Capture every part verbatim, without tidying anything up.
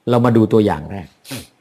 เรามาดูตัวอย่างแรก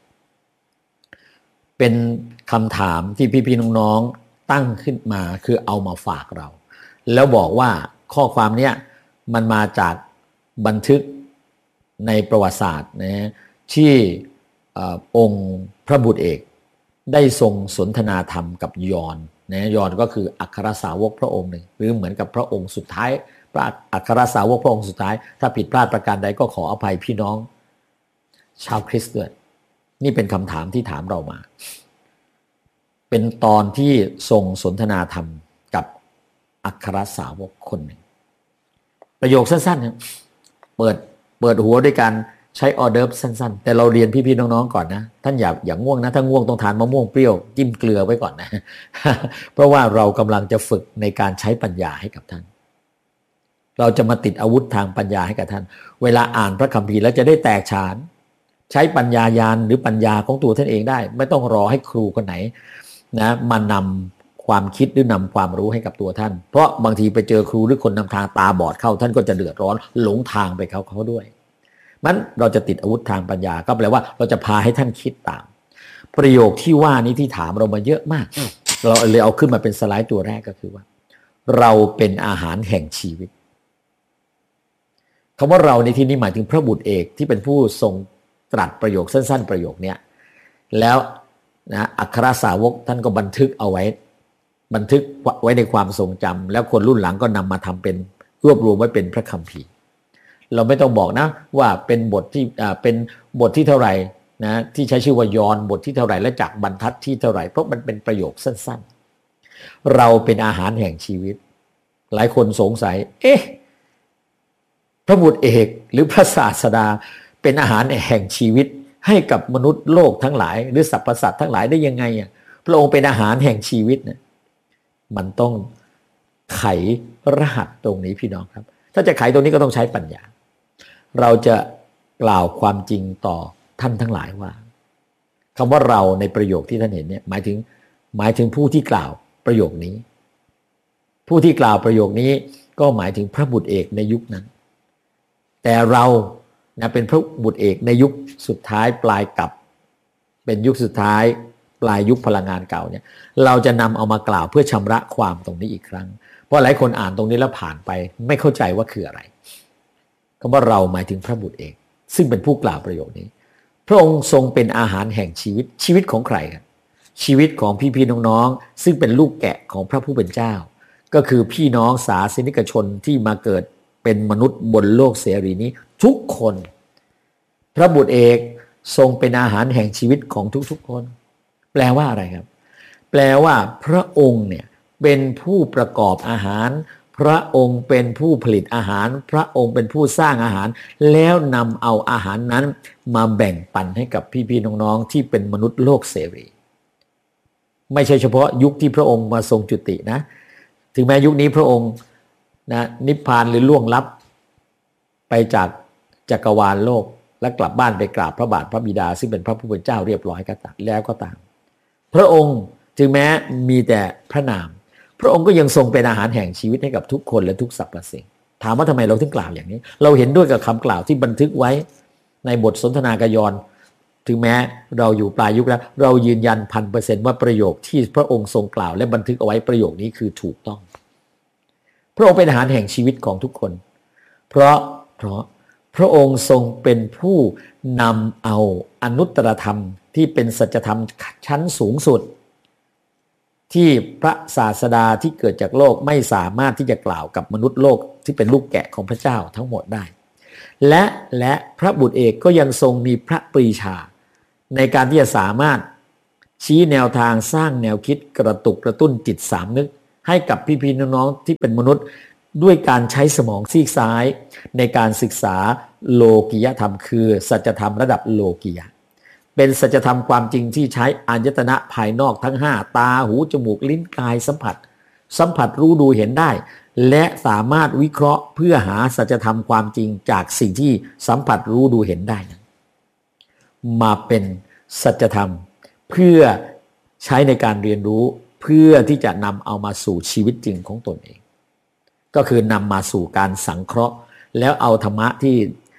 เป็นคำถามที่พี่ๆน้องๆตั้งขึ้นมาคือเอามาฝากเราแล้วบอกว่าข้อความเนี้ยมันมาจากบันทึกในประวัติศาสตร์นะที่องค์พระบุตรเอกได้ทรงสนทนาธรรมกับยอห์นนะยอห์นก็คืออัครสาวกพระองค์หนึ่งหรือเหมือนกับพระองค์สุดท้ายพระอัครสาวกพระองค์สุดท้ายถ้าผิดพลาดประการใดก็ขออภัยพี่น้องชาวคริสต์ด้วยนี่เป็นคำถามที่ถามเรามาเป็นตอนที่ทรงสนทนาธรรมกับอัครสาวกคนหนึ่งประโยคสั้นๆครับเปิดเปิดหัวด้วยการใช้ออเดิร์ฟสั้นๆแต่เราเรียนพี่ๆน้องๆก่อนนะท่านอย่าอย่างง่วงนะถ้าง่วงต้องทานมะม่วงเปรี้ยวจิ้มเกลือไว้ก่อนนะ เพราะว่าเรากำลังจะฝึกในการใช้ปัญญาให้กับท่านเราจะมาติดอาวุธทางปัญญาให้กับท่านเวลาอ่านพระคัมภีร์แล้วจะได้แตกฉานใช้ปัญญายาณหรือปัญญาของตัวท่านเองได้ไม่ต้องรอให้ครูคนไหนนะมานำความคิดหรือนำความรู้ให้กับตัวท่านเพราะบางทีไปเจอครูหรือคนนำทางตาบอดเข้าท่านก็จะเดือดร้อนหลงทางไปเขาเขาด้วยมันเราจะติดอาวุธทางปัญญาก็แปลว่าเราจะพาให้ท่านคิดตามประโยคที่ว่านี้ที่ถามเรามาเยอะมากเราเลยเอาขึ้นมาเป็นสไลด์ตัวแรกก็คือว่าเราเป็นอาหารแห่งชีวิตคำว่าเราในที่นี้หมายถึงพระบุตรเอกที่เป็นผู้ทรงตรัสประโยคสั้นๆประโยคนี้แล้วนะอัครสาวกท่านก็บันทึกเอาไว้บันทึกไว้ในความทรงจำแล้วคนรุ่นหลังก็นำมาทำเป็นรวบรวมไว้เป็นพระคัมภีร์เราไม่ต้องบอกนะว่าเป็นบทที่อ่าเป็นบทที่เท่าไหร่นะที่ใช้ชื่อว่ายอห์นบทที่เท่าไหร่และจากบรรทัดที่เท่าไหร่เพราะมันเป็นประโยคสั้นๆเราเป็นอาหารแห่งชีวิตหลายคนสงสัยเอ๊ะพระบุตรเอกหรือพระศาสดาเป็นอาหารแห่งชีวิตให้กับมนุษย์โลกทั้งหลายหรือสรรพสัตว์ทั้งหลายได้ยังไงอ่ะพระองค์เป็นอาหารแห่งชีวิตนะมันต้องไขรหัสตรงนี้พี่น้องครับถ้าจะไขตรงนี้ก็ต้องใช้ปัญญาเราจะกล่าวความจริงต่อท่านทั้งหลายว่าคำว่าเราในประโยคที่ท่านเห็นเนี่ยหมายถึงหมายถึงผู้ที่กล่าวประโยคนี้ผู้ที่กล่าวประโยคนี้ก็หมายถึงพระบุตรเอกในยุคนั้นแต่เรานะเป็นพระบุตรเอกในยุคสุดท้ายปลายกับเป็นยุคสุดท้ายปลายยุคพลังงานเก่าเนี่ยเราจะนำเอามากล่าวเพื่อชำระความตรงนี้อีกครั้งเพราะหลายคนอ่านตรงนี้แล้วผ่านไปไม่เข้าใจว่าคืออะไรคำว่าเราหมายถึงพระบุตรเอกซึ่งเป็นผู้กล่าวประโยคนี้พระองค์ทรงเป็นอาหารแห่งชีวิตชีวิตของใครครับชีวิตของพี่ๆน้องๆซึ่งเป็นลูกแกะของพระผู้เป็นเจ้าก็คือพี่น้องศาสนิกชนที่มาเกิดเป็นมนุษย์บนโลกเสรีนี้ทุกคนพระบุตรเอกทรงเป็นอาหารแห่งชีวิตของทุกๆคนแปลว่าอะไรครับแปลว่าพระองค์เนี่ยเป็นผู้ประกอบอาหารพระองค์เป็นผู้ผลิตอาหารพระองค์เป็นผู้สร้างอาหารแล้วนำเอาอาหารนั้นมาแบ่งปันให้กับพี่ๆน้องๆที่เป็นมนุษย์โลกเสรีไม่ใช่เฉพาะยุคที่พระองค์มาทรงจุตินะถึงแม้ยุคนี้พระองค์นะนิพพานหรือล่วงลับไปจากจักรวาลโลกและกลับบ้านไปกราบพระบาทพระบิดาซึ่งเป็นพระผู้เป็นเจ้าเรียบร้อยก็ตามแล้วก็ตามพระองค์ถึงแม้มีแต่พระนามพระองค์ก็ยังทรงเป็นอาหารแห่งชีวิตให้กับทุกคนและทุกสรรพสิ่งถามว่าทำไมเราถึงกล่าวอย่างนี้เราเห็นด้วยกับคำกล่าวที่บันทึกไว้ในบทสนทนากยอนถึงแม้เราอยู่ปลายยุคแล้วเรายืนยันพันเปอร์เซ็นต์ว่าประโยคที่พระองค์ทรงกล่าวและบันทึกเอาไว้ประโยคนี้คือถูกต้องพระองค์เป็นอาหารแห่งชีวิตของทุกคนเพราะเพราะพระองค์ทรงเป็นผู้นำเอาอนุตตรธรรมที่เป็นสัจธรรมชั้นสูงสุดที่พระศาสดาที่เกิดจากโลกไม่สามารถที่จะกล่าวกับมนุษย์โลกที่เป็นลูกแกะของพระเจ้าทั้งหมดได้และและพระบุตรเอกก็ยังทรงมีพระปรีชาในการที่จะสามารถชี้แนวทางสร้างแนวคิดกระตุกกระตุ้นจิตสำนึกให้กับพี่ๆน้องๆที่เป็นมนุษย์ด้วยการใช้สมองซีกซ้ายในการศึกษาโลกิยธรรมคือสัจธรรมระดับโลกิยะเป็นสัจธรรมความจริงที่ใช้อายตนะภายนอกทั้งห้าตาหูจมูกลิ้นกายสัมผัสสัมผัสรู้ดูเห็นได้และสามารถวิเคราะห์เพื่อหาสัจธรรมความจริงจากสิ่งที่สัมผัสรู้ดูเห็นได้นั้นมาเป็นสัจธรรมเพื่อใช้ในการเรียนรู้เพื่อที่จะนำเอามาสู่ชีวิตจริงของตนเองก็คือนำมาสู่การสังเคราะห์แล้วเอาธรรมะที่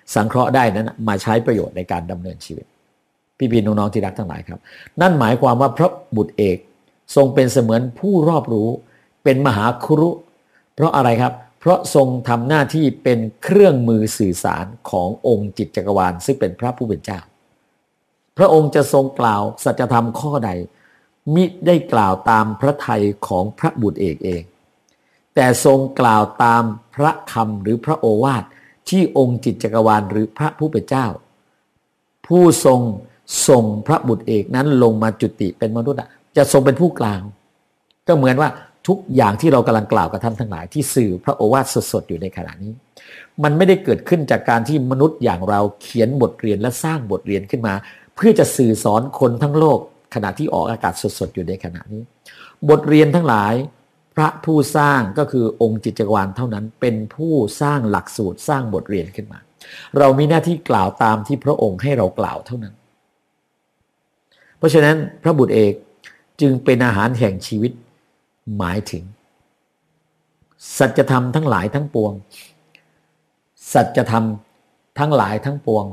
สังเคราะห์ได้นั้นมาใช้ประโยชน์ในการดำเนินชีวิตพี่ๆน้องๆที่รักทั้งหลายครับนั่นหมายความว่าพระบุตรเอกทรงเป็นเสมือนผู้รอบรู้เป็นมหาครุเพราะอะไรครับเพราะทรงทำหน้าที่เป็นเครื่องมือสื่อสารขององค์จิตจักรวาลซึ่งเป็นพระผู้เป็นเจ้าพระองค์จะทรงกล่าวสัจธรรมข้อใดมิได้กล่าวตามพระทัยของพระบุตรเอกเองแต่ทรงกล่าวตามพระคำหรือพระโอวาทที่องค์จิตจักรวาลหรือพระผู้เป็นเจ้าผู้ทรงส่งพระบุตรเอกนั้นลงมาจุติเป็นมนุษย์จะทรงเป็นผู้กล่าวก็เหมือนว่าทุกอย่างที่เรากำลังกล่าวกับท่านทั้งหลายที่สื่อพระโอวาทสดๆอยู่ในขณะนี้มันไม่ได้เกิดขึ้นจากการที่มนุษย์อย่างเราเขียนบทเรียนและสร้างบทเรียนขึ้นมาเพื่อจะสื่อสอนคนทั้งโลกขณะที่ออกอากาศสดๆอยู่ในขณะนี้บทเรียนทั้งหลายพระผู้สร้างก็คือองค์จิตจักรวาลเท่านั้นเป็นผู้สร้างหลักสูตรสร้างบทเรียนขึ้นมาเรามีหน้าที่กล่าวตามที่พระองค์ให้เรากล่าวเท่านั้นเพราะฉะนั้นพระบุตรเอกจึงเป็นอาหารแห่งชีวิตหมายถึงสัจธรรมทั้งหลายทั้งปวงสัจธรรมทั้งหลายทั้งปวง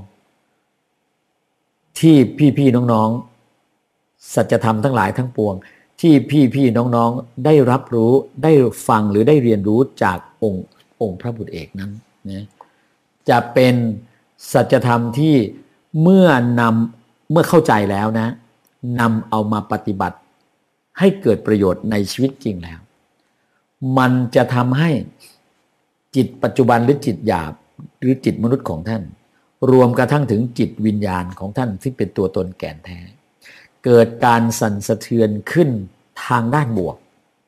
ที่พี่ๆน้องๆสัจธรรมทั้งหลายทั้งปวงที่พี่ๆน้องๆได้รับรู้ได้ฟังหรือได้เรียนรู้จากองค์องค์พระบุตรเอกนั้นนะจะเป็นสัจธรรมที่เมื่อนำเมื่อเข้าใจแล้วนะนำเอามาปฏิบัติให้เกิดประโยชน์ในชีวิตจริงแล้วมันจะทำให้จิตปัจจุบันหรือจิตหยาบหรือจิตมนุษย์ของท่านรวมกระทั่งถึงจิตวิญญาณของท่านที่เป็นตัวตนแก่นแท้เกิดการสั่นสะเทือนขึ้นทางด้านบวก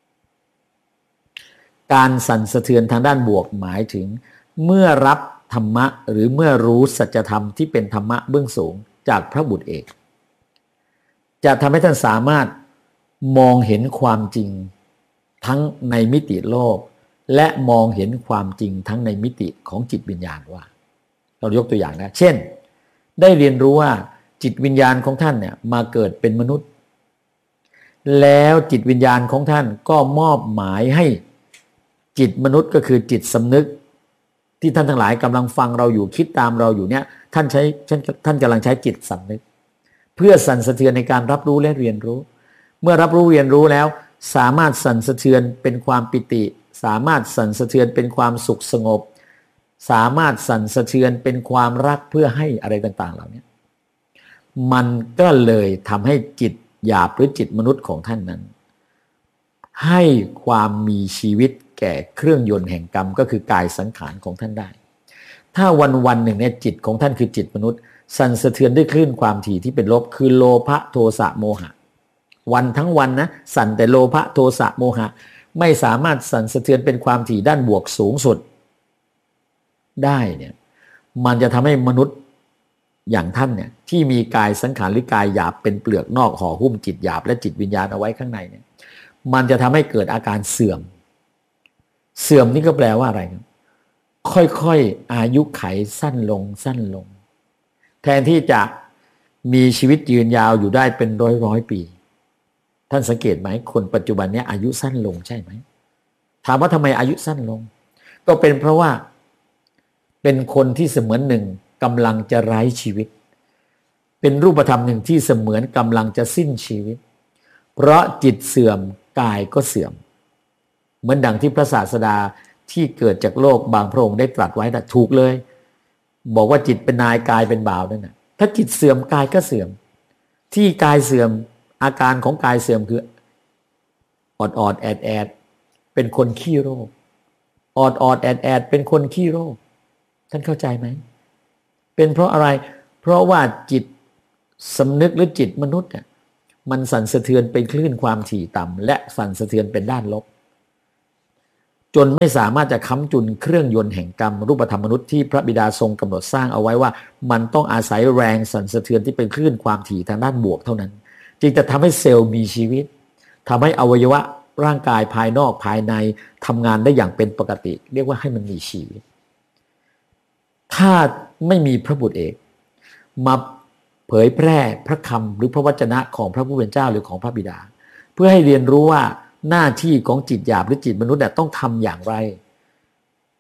การสั่นสะเทือนทางด้านบวกหมายถึงเมื่อรับธรรมะหรือเมื่อรู้สัจธรรมที่เป็นธรรมะเบื้องสูงจากพระบุตรเอกจะทำให้ท่านสามารถมองเห็นความจริงทั้งในมิติโลกและมองเห็นความจริงทั้งในมิติของจิตวิญญาณว่าเรายกตัวอย่างนะเช่นได้เรียนรู้ว่าจิตวิญญาณของท่านเนี่ยมาเกิดเป็นมนุษย์แล้วจิตวิญญาณของท่านก็มอบหมายให้จิตมนุษย์ก็คือจิตสำนึกที่ท่านทั้งหลายกำลังฟังเราอยู่คิดตามเราอยู่เนี่ยท่านใช้ท่านกำลังใช้จิตสำนึกเพื่อสั่นสะเทือนในการรับรู้และเรียนรู้เมื่อรับรู้เรียนรู้แล้วสามารถสั่นสะเทือนเป็นความปิติสามารถสั่นสะเทือนเป็นความสุขสงบสามารถสั่นสะเทือนเป็นความรักเพื่อให้อะไรต่างๆเหล่านี้มันก็เลยทำให้จิตหยาบหรือจิตมนุษย์ของท่านนั้นให้ความมีชีวิตแก่เครื่องยนต์แห่งกรรมก็คือกายสังขารของท่านได้ถ้าวันวันหนึ่งเนี่ยจิตของท่านคือจิตมนุษย์สั่นสะเทือนด้วยคลื่นความถี่ที่เป็นลบคือโลภะโทสะโมหะวันทั้งวันนะสั่นแต่โลภะโทสะโมหะไม่สามารถสั่นสะเทือนเป็นความถี่ด้านบวกสูงสุดได้เนี่ยมันจะทำให้มนุษย์อย่างท่านเนี่ยที่มีกายสังขารหรือกายหยาบเป็นเปลือกนอกห่อหุ้มจิตหยาบและจิตวิญญาณเอาไว้ข้างในเนี่ยมันจะทำให้เกิดอาการเสื่อมเสื่อมนี่ก็แปลว่าอะไรครับค่อยๆอายุไขสั้นลงสั้นลงแทนที่จะมีชีวิตยืนยาวอยู่ได้เป็นร้อยร้อยปีท่านสังเกตไหมคนปัจจุบันนี้อายุสั้นลงใช่ไหมถามว่าทำไมอายุสั้นลงก็เป็นเพราะว่าเป็นคนที่เสมือนหนึ่งกำลังจะไร้ชีวิตเป็นรูปธรรมหนึ่งที่เสมือนกำลังจะสิ้นชีวิตเพราะจิตเสื่อมกายก็เสื่อมเหมือนดังที่พระศาสดาที่เกิดจากโลกบางพระองค์ได้ตรัสไว้นะถูกเลยบอกว่าจิตเป็นนายกายเป็นบ่าวนั่นนะถ้าจิตเสื่อมกายก็เสื่อมที่กายเสื่อมอาการของกายเสื่อมคือออดออดแอดแอดเป็นคนขี้โรคออดออดแอดแอดเป็นคนขี้โรคท่านเข้าใจไหมเป็นเพราะอะไรเพราะว่าจิตสำนึกหรือจิตมนุษย์เนี่ยมันสั่นสะเทือนเป็นคลื่นความถี่ต่ำและสั่นสะเทือนเป็นด้านลบจนไม่สามารถจะค้ำจุนเครื่องยนต์แห่งกรรมรูปธรรมมนุษย์ที่พระบิดาทรงกำหนดสร้างเอาไว้ว่ามันต้องอาศัยแรงสั่นสะเทือนที่เป็นคลื่นความถี่ทางด้านบวกเท่านั้นจึงจะทำให้เซลล์มีชีวิตทำให้อวัยวะร่างกายภายนอกภายในทำงานได้อย่างเป็นปกติเรียกว่าให้มันมีชีวิตถ้าไม่มีพระบุตรเอกมาเผยแพร่พระคำหรือพระวจนะของพระผู้เป็นเจ้าหรือของพระบิดาเพื่อให้เรียนรู้ว่าหน้าที่ของจิตหยาบหรือจิตมนุษย์ต้องทำอย่างไร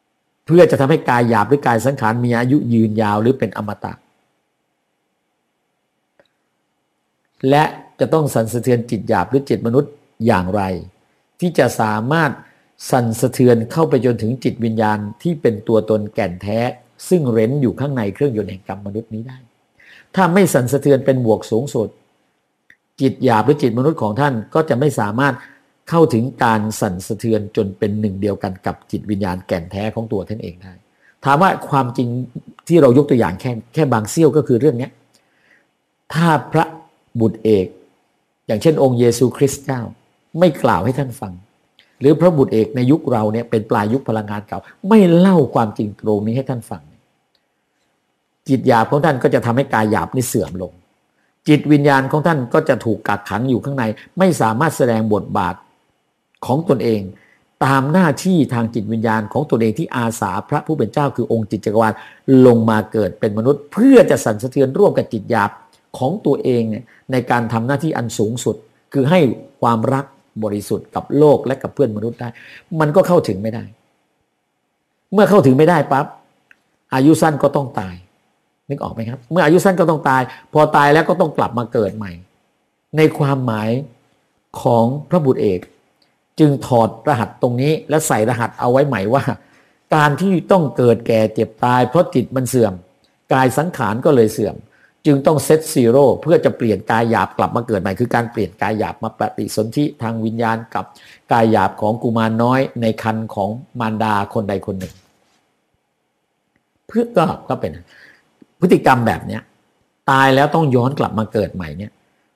เพื่อจะทำให้กายหยาบหรือกายสังขารมีอายุยืนยาวหรือเป็นอมตะและจะต้องสั่นสะเทือนจิตหยาบหรือจิตมนุษย์อย่างไรที่จะสามารถสั่นสะเทือนเข้าไปจนถึงจิตวิญญาณที่เป็นตัวตนแก่นแท้ซึ่งเร้นอยู่ข้างในเครื่องยนต์แห่งกรรมมนุษย์นี้ได้ถ้าไม่สั่นสะเทือนเป็นบวกสูงสุดจิตหยาบหรือจิตมนุษย์ของท่านก็จะไม่สามารถเข้าถึงการสั่นสะเทือนจนเป็นหนึ่งเดียวกันกับจิตวิญญาณแก่นแท้ของตัวท่านเองได้ถามว่าความจริงที่เรายกตัวอย่างแค่แค่บางเสี้ยวก็คือเรื่องนี้ถ้าพระบุตรเอกอย่างเช่นองค์เยซูคริสต์เจ้าไม่กล่าวให้ท่านฟังหรือพระบุตรเอกในยุคเราเนี่ยเป็นปลายยุคพลังงานเก่าไม่เล่าความจริงตรงนี้ให้ท่านฟังจิตหยาบของท่านก็จะทำให้กายหยาบนี่เสื่อมลงจิตวิญญาณของท่านก็จะถูกกักขังอยู่ข้างในไม่สามารถแสดงบทบาทของตนเองตามหน้าที่ทางจิตวิญญาณของตนเองที่อาสาพระผู้เป็นเจ้าคือองค์จิตจักรวาลลงมาเกิดเป็นมนุษย์เพื่อจะสั่นสะเทือนร่วมกับจิตหยาบของตัวเองเนี่ยในการทำหน้าที่อันสูงสุดคือให้ความรักบริสุทธิ์กับโลกและกับเพื่อนมนุษย์ได้มันก็เข้าถึงไม่ได้เมื่อเข้าถึงไม่ได้ปั๊บอายุสั้นก็ต้องตายนึกออกไหมครับเมื่ออายุสั้นก็ต้องตายพอตายแล้วก็ต้องกลับมาเกิดใหม่ในความหมายของพระบุตรเอกจึงถอดรหัสตรงนี้และใส่รหัสเอาไว้ใหม่ว่าการที่ต้องเกิดแก่เจ็บตายเพราะจิตมันเสื่อมกายสังขารก็เลยเสื่อมจึงต้องเซตซีโร่เพื่อจะเปลี่ยนกายหยาบกลับมาเกิดใหม่คือการเปลี่ยนกายหยาบมาปฏิสนธิทางวิญญาณกับกายหยาบของกุมารน้อยในครรภ์ของมารดาคนใดคนหนึ่งเพื่อก็ก็เป็นพฤติกรรมแบบเนี้ยตายแล้วต้องย้อนกลับมาเกิดใหม่เนี่ย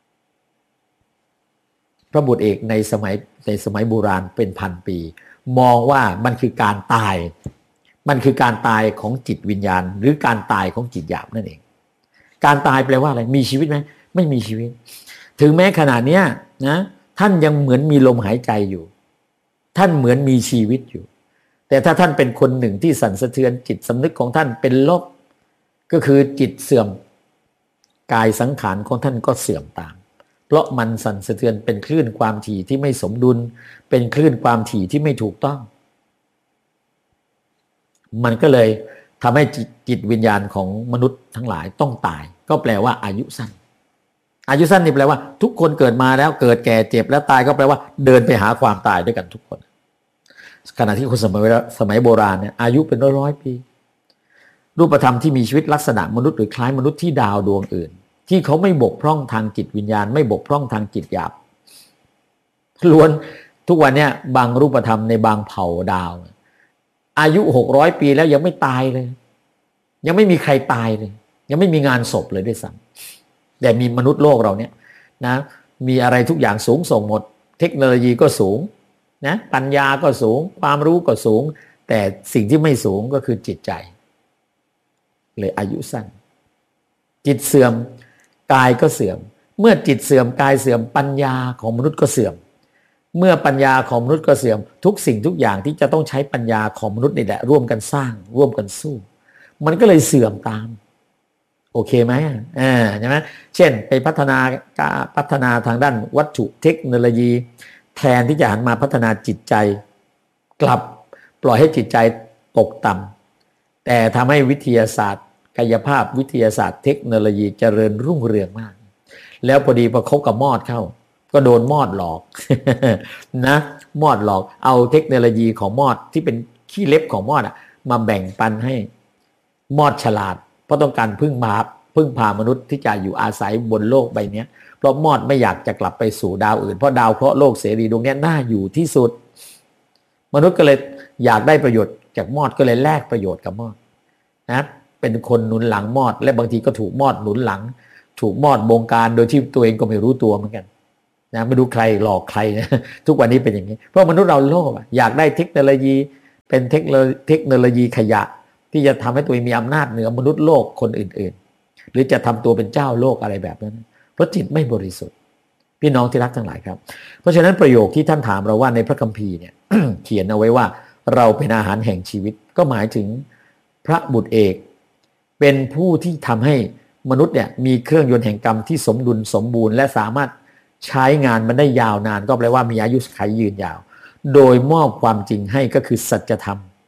พระบุตรเอกในสมัยในสมัยโบราณเป็นพันปีมองว่ามันคือการตายมันคือการตายของจิตวิญญาณหรือการตายของจิตหยาบนั่นเองการตายแปลว่าอะไรมีชีวิตไหมไม่มีชีวิตถึงแม้ขณะเนี้ยนะท่านยังเหมือนมีลมหายใจอยู่ท่านเหมือนมีชีวิตอยู่แต่ถ้าท่านเป็นคนหนึ่งที่สั่นสะเทือนจิตสำนึกของท่านเป็นลบก็คือจิตเสื่อมกายสังขารของท่านก็เสื่อมตามเพราะมันสั่นสะเทือนเป็นคลื่นความถี่ที่ไม่สมดุลเป็นคลื่นความถี่ที่ไม่ถูกต้องมันก็เลยทำให้จิตวิญญาณของมนุษย์ทั้งหลายต้องตายก็แปลว่าอายุสั้นอายุสั้นนี่แปลว่าทุกคนเกิดมาแล้วเกิดแก่เจ็บแล้วตายก็แปลว่าเดินไปหาความตายด้วยกันทุกคนขณะที่คนสมัยสมัยโบราณเนี่ยอายุเป็นร้อยๆปีรูปธรรมที่มีชีวิตลักษณะมนุษย์หรือคล้ายมนุษย์ที่ดาวดวงอื่นที่เขาไม่บกพร่องทางจิตวิญญาณไม่บกพร่องทางจิตหยาบล้วนทุกวันเนี่ยบางรูปธรรมในบางเผ่าดาวอายุหกร้อยปีแล้วยังไม่ตายเลยยังไม่มีใครตายเลยยังไม่มีงานศพเลยด้วยซ้ำแต่มีมนุษย์โลกเราเนี่ยนะมีอะไรทุกอย่างสูงส่งหมดเทคโนโลยีก็สูงนะปัญญาก็สูงความรู้ก็สูงแต่สิ่งที่ไม่สูงก็คือจิตใจเลยอายุสั้นจิตเสื่อมกายก็เสื่อมเมื่อจิตเสื่อมกายเสื่อมปัญญาของมนุษย์ก็เสื่อมเมื่อปัญญาของมนุษย์ก็เสื่อมทุกสิ่งทุกอย่างที่จะต้องใช้ปัญญาของมนุษย์นี่แหละร่วมกันสร้างร่วมกันสู้มันก็เลยเสื่อมตามโอเคไหมอ่าใช่ไหมเช่นไปพัฒนาพัฒนาทางด้านวัตถุเทคโนโลยีแทนที่จะหันมาพัฒนาจิตใจกลับปล่อยให้จิตใจตกต่ำแต่ทำให้วิทยาศาสตร์กายภาพวิทยาศาสตร์เทคโนโลยีเจริญรุ่งเรืองมากแล้วพอดีพอคบกับมอดเข้าก็โดนมอดหลอก นะมอดหลอกเอาเทคโนโลยีของมอดที่เป็นขี้เล็บของมอดอะมาแบ่งปันให้มอดฉลาดเพราะต้องการพึ่งพาพึ่งพามนุษย์ที่จะอยู่อาศัยบนโลกใบนี้เพราะมอดไม่อยากจะกลับไปสู่ดาวอื่นเพราะดาวเคราะห์โลกเสรีดวงนี้น่าอยู่ที่สุดมนุษย์ก็เลยอยากได้ประโยชน์จากมอดก็เลยแลกประโยชน์กับมอดนะเป็นคนหนุนหลังมอดและบางทีก็ถูกมอดหนุนหลังถูกมอดบงการโดยที่ตัวเองก็ไม่รู้ตัวเหมือนกันนะไม่รู้ใครหลอกใครนะทุกวันนี้เป็นอย่างนี้เพราะมนุษย์เราโลภอยากได้เทคโนโลยีเป็นเทคโนเทคโนโลยีขยะที่จะทำให้ตัวเองมีอำนาจเหนือมนุษย์โลกคนอื่นๆหรือจะทำตัวเป็นเจ้าโลกอะไรแบบนั้นเพราะจิตไม่บริสุทธิ์พี่น้องที่รักทั้งหลายครับเพราะฉะนั้นประโยคที่ท่านถามเราว่าในพระคัมภีร์เนี่ย เขียนเอาไว้ว่าเราเป็นอาหารแห่งชีวิตก็หมายถึงพระบุตรเอกเป็นผู้ที่ทำให้มนุษย์เนี่ยมีเครื่องยนต์แห่งกรรมที่สมดุลสมบูรณ์และสามารถใช้งานมันได้ยาวนานก็แปลว่ามีอายุขัยยืนยาวโดยมอบความจริงให้ก็คือสัจธรรม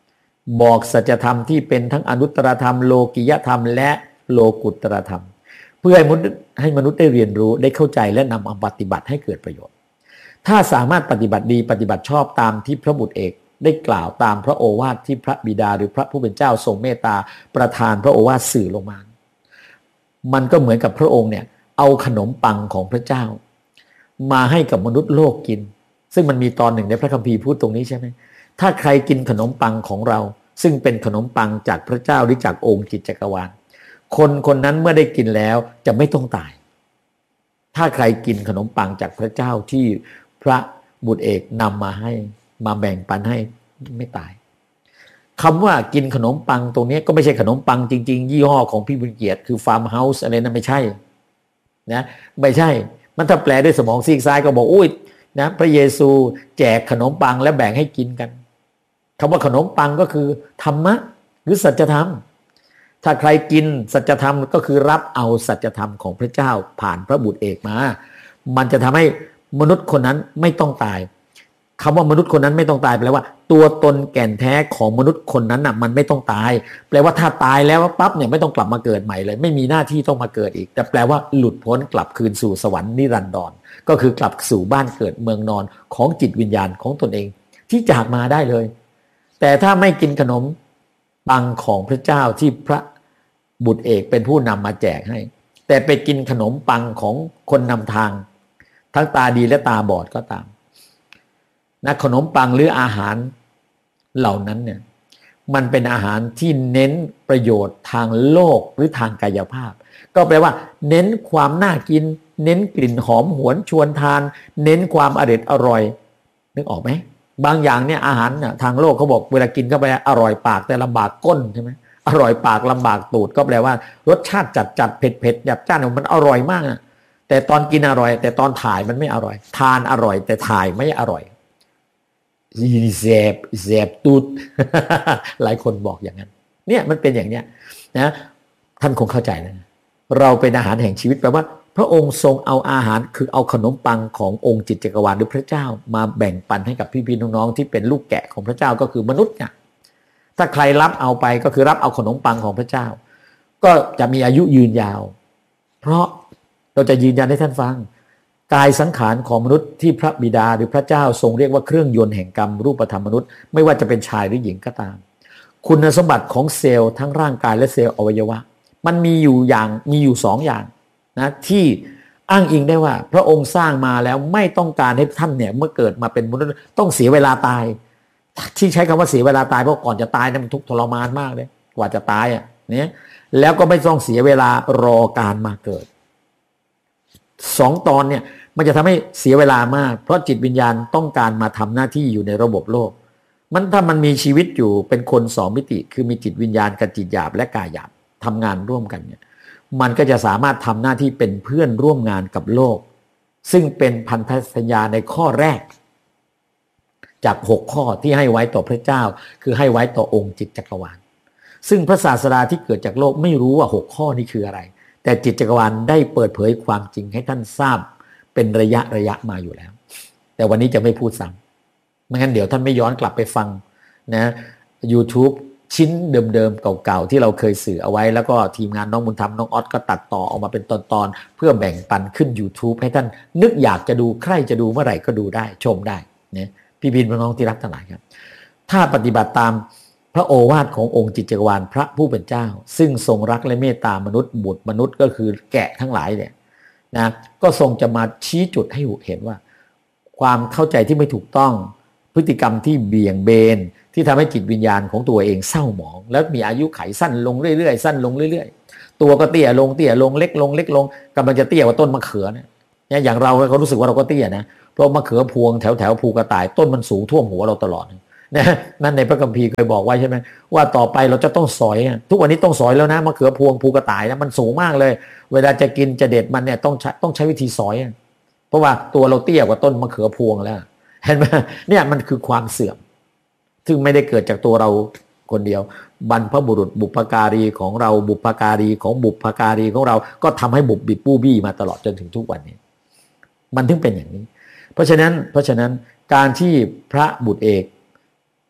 บอกสัจธรรมที่เป็นทั้งอนุตตรธรรมโลกิยธรรมและโลกุตตรธรรมเพื่อให้มนุษย์ให้มนุษย์ได้เรียนรู้ได้เข้าใจและนำมาปฏิบัติให้เกิดประโยชน์ถ้าสามารถปฏิบัติดีปฏิบัติชอบตามที่พระบุตรเอกได้กล่าวตามพระโอวาทที่พระบิดาหรือพระผู้เป็นเจ้าทรงเมตตาประทานพระโอวาทสื่อลงมามันก็เหมือนกับพระองค์เนี่ยเอาขนมปังของพระเจ้ามาให้กับมนุษย์โลกกินซึ่งมันมีตอนหนึ่งในพระคัมภีร์พูดตรงนี้ใช่ไหมถ้าใครกินขนมปังของเราซึ่งเป็นขนมปังจากพระเจ้าหรือจากองค์จิตจักรวาลคนคนนั้นเมื่อได้กินแล้วจะไม่ต้องตายถ้าใครกินขนมปังจากพระเจ้าที่พระบุตรเอกนำมาให้มาแบ่งปันให้ไม่ตายคำว่ากินขนมปังตรงนี้ก็ไม่ใช่ขนมปังจริงๆยี่ห้อของพี่บุญเกียรติคือฟาร์มเฮาส์อะไรนั้นไม่ใช่นะไม่ใช่มันถ้าแปลด้วยสมองซีกซ้ายก็บอกอุ้ยนะพระเยซูแจกขนมปังและแบ่งให้กินกันคำว่าขนมปังก็คือธรรมะหรือสัจธรรมถ้าใครกินสัจธรรมก็คือรับเอาสัจธรรมของพระเจ้าผ่านพระบุตรเอกมามันจะทำให้มนุษย์คนนั้นไม่ต้องตายคำว่ามนุษย์คนนั้นไม่ต้องตายแปลว่าตัวตนแก่นแท้ของมนุษย์คนนั้นน่ะมันไม่ต้องตายแปลว่าถ้าตายแล้วปั๊บเนี่ยไม่ต้องกลับมาเกิดใหม่เลยไม่มีหน้าที่ต้องมาเกิดอีกแต่แปลว่าหลุดพ้นกลับคืนสู่สวรรค์นิรันดรก็คือกลับสู่บ้านเกิดเมืองนอนของจิตวิญญาณของตนเองที่จากมาได้เลยแต่ถ้าไม่กินขนมปังของพระเจ้าที่พระบุตรเอกเป็นผู้นำมาแจกให้แต่ไปกินขนมปังของคนนำทางทั้งตาดีและตาบอดก็ตามนะขนมปังหรืออาหารเหล่านั้นเนี่ยมันเป็นอาหารที่เน้นประโยชน์ทางโลกหรือทางกายภาพก็แปลว่าเน้นความน่ากินเน้นกลิ่นหอมหวนชวนทานเน้นความอร่อยอร่อยนึกออกไหมบางอย่างเนี่ยอาหารเนี่ยทางโลกเขาบอกเวลากินเข้าไปอร่อยปากแต่ลำบากก้นใช่ไหมอร่อยปากลำบากตูดก็แปลว่ารสชาติจัดจัดเผ็ดเผ็ดหยาบจ้านมันอร่อยมากนะแต่ตอนกินอร่อยแต่ตอนถ่ายมันไม่อร่อยทานอร่อยแต่ถ่ายไม่อร่อยแสบแสบตูด หลายคนบอกอย่างนั้นเนี่ยมันเป็นอย่างเนี้ยนะท่านคงเข้าใจนะเราเป็นอาหารแห่งชีวิตแปลว่าพระองค์ทรงเอาอาหารคือเอาขนมปังขององค์จิตจักรวาลหรือพระเจ้ามาแบ่งปันให้กับพี่ๆน้องๆที่เป็นลูกแกะของพระเจ้าก็คือมนุษย์เนี่ยถ้าใครรับเอาไปก็คือรับเอาขนมปังของพระเจ้าก็จะมีอายุยืนยาวเพราะเราจะยืนยันให้ท่านฟังกายสังขารของมนุษย์ที่พระบิดาหรือพระเจ้าทรงเรียกว่าเครื่องยนต์แห่งกรรมรูปธรรมมนุษย์ไม่ว่าจะเป็นชายหรือหญิงก็ตามคุณสมบัติของเซลล์ทั้งร่างกายและเซลล์อวัยวะมันมีอยู่อย่างมีอยู่สองอย่างนะที่อ้างอิงได้ว่าพระองค์สร้างมาแล้วไม่ต้องการให้ท่านเนี่ยเมื่อเกิดมาเป็นมนุษย์ต้องเสียเวลาตายที่ใช้คำว่าเสียเวลาตายเพราะก่อนจะตายนั้นมันทุกข์ทรมานมากเลยกว่าจะตายอ่ะเนี่ยแล้วก็ไม่ต้องเสียเวลารอการมาเกิดสองตอนเนี่ยมันจะทำให้เสียเวลามากเพราะจิตวิญญาณต้องการมาทำหน้าที่อยู่ในระบบโลกมันถ้ามันมีชีวิตอยู่เป็นคนสองมิติคือมีจิตวิญญาณกับจิตหยาบและกายหยาบทำงานร่วมกันเนี่ยมันก็จะสามารถทำหน้าที่เป็นเพื่อนร่วมงานกับโลกซึ่งเป็นพันธสัญญาในข้อแรกจากหกข้อที่ให้ไว้ต่อพระเจ้าคือให้ไว้ต่อองค์จิตจักรวาลซึ่งพระศาสดาที่เกิดจากโลกไม่รู้ว่าหกข้อนี้คืออะไรแต่จิตจักรวาลได้เปิดเผยความจริงให้ท่านทราบเป็นระยะระยะมาอยู่แล้วแต่วันนี้จะไม่พูดซ้ำไม่งั้นเดี๋ยวท่านไม่ย้อนกลับไปฟังนะ YouTube ชิ้นเดิมๆเก่าๆที่เราเคยสื่อเอาไว้แล้วก็ทีมงานน้องบุญธรรมน้องออสก็ตัดต่อออกมาเป็นตอนๆเพื่อแบ่งปันขึ้น YouTube ให้ท่านนึกอยากจะดูใครจะดูเมื่อไหร่ก็ดูได้ชมได้นะพี่บินน้องที่รักทั้งหลายครับถ้าปฏิบัติตามพระโอวาทขององค์จิตจักรวาลพระผู้เป็นเจ้าซึ่งทรงรักและเมตตามนุษย์บุตรมนุษย์ก็คือแกะทั้งหลายเนี่ยนะก็ทรงจะมาชี้จุดให้เห็นว่าความเข้าใจที่ไม่ถูกต้องพฤติกรรมที่เบี่ยงเบนที่ทำให้จิตวิญญาณของตัวเองเศร้าหมองแล้วมีอายุไขสั้นลงเรื่อยๆสั้นลงเรื่อยๆตัวก็เตี้ยลงเตี้ยลงเล็กลงเล็กลงกำลังจะเตี้ยกว่าต้นมะเขือเนี่ยอย่างเราเขารู้สึกว่าเราก็เตี้ยนะเพราะมะเขือพวงแถวแถวภูกระต่ายต้นมันสูงท่วมหัวเราตลอดนะนั่นในพระคัมภีร์เคยบอกไว้ใช่ไหมว่าต่อไปเราจะต้องสอยทุกวันนี้ต้องสอยแล้วนะมะเขือพวงภูกระต่ายนะมันสูงมากเลยเวลาจะกินจะเด็ดมันเนี่ยต้องต้องใช้วิธีสอยเพราะว่าตัวเราเตี้ยกว่าต้นมะเขือพวงแล้วเห็นไหมเนี่ยมันคือความเสื่อมซึ่งไม่ได้เกิดจากตัวเราคนเดียวบรรพบุรุษบุพการีของเราบุพการีของบุพการีของเราก็ทำให้บุบบิบปู้บี้มาตลอดจนถึงทุกวันนี้มันถึงเป็นอย่างนี้เพราะฉะนั้นเพราะฉะนั้นการที่พระบุตรเอก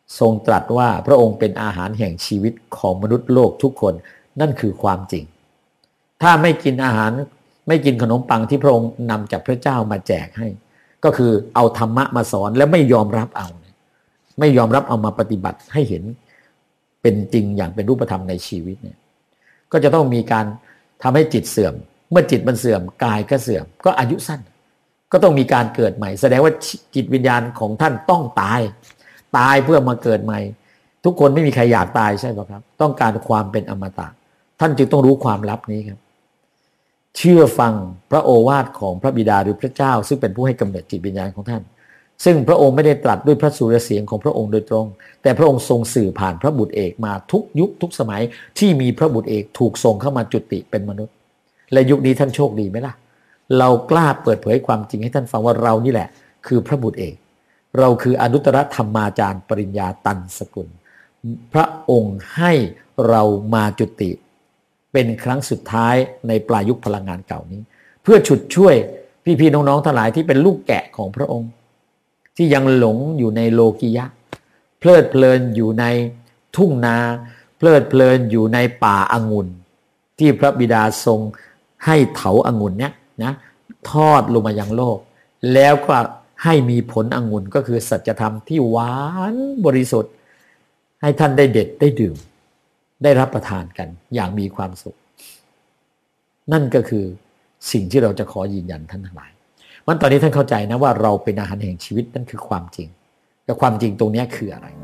ทรงตรัสว่าพระองค์เป็นอาหารแห่งชีวิตของมนุษย์โลกทุกคนนั่นคือความจริงถ้าไม่กินอาหารไม่กินขนมปังที่พระองค์นำจากพระเจ้ามาแจกให้ก็คือเอาธรรมะมาสอนแล้วไม่ยอมรับเอาไม่ยอมรับเอามาปฏิบัติให้เห็นเป็นจริงอย่างเป็นรูปธรรมในชีวิตเนี่ยก็จะต้องมีการทำให้จิตเสื่อมเมื่อจิตมันเสื่อมกายก็เสื่อมก็อายุสั้นก็ต้องมีการเกิดใหม่แสดงว่าจิตวิญญาณของท่านต้องตายตายเพื่อมาเกิดใหม่ทุกคนไม่มีใครอยากตายใช่ไหมครับต้องการความเป็นอมตะท่านจึงต้องรู้ความลับนี้ครับเชื่อฟังพระโอวาทของพระบิดาหรือพระเจ้าซึ่งเป็นผู้ให้กำเนิดจิตวิญญาณของท่านซึ่งพระองค์ไม่ได้ตรัสด้วยพระสุรเสียงของพระองค์โดยตรงแต่พระองค์ทรงสื่อผ่านพระบุตรเอกมาทุกยุคทุกสมัยที่มีพระบุตรเอกถูกส่งเข้ามาจุติเป็นมนุษย์และยุคนี้ท่านโชคดีไหมล่ะเรากล้าเปิดเผยความจริงให้ท่านฟังว่าเรานี่แหละคือพระบุตรเอกเราคืออนุตตรธรรมาจารย์ปริญญาตันสกุลพระองค์ให้เรามาจุติเป็นครั้งสุดท้ายในปลายยุคพลังงานเก่านี้เพื่อฉุดช่วยพี่ๆน้องๆทั้งหลายที่เป็นลูกแกะของพระองค์ที่ยังหลงอยู่ในโลกียะเพลิดเพลินอยู่ในทุ่งนาเพลิดเพลินอยู่ในป่าองุ่นที่พระบิดาทรงให้เถาองุ่นเนี้ยนะทอดลงมายังโลกแล้วก็ให้มีผลองุ่นก็คือสัจธรรมที่หวานบริสุทธิ์ให้ท่านได้เด็ดได้ดื่มได้รับประทานกันอย่างมีความสุขนั่นก็คือสิ่งที่เราจะขอยืนยันท่านทั้งหลายมันตอนนี้ท่านเข้าใจนะว่าเราเป็นอาหารแห่งชีวิตนั่นคือความจริงแต่ความจริงตรงนี้คืออะไร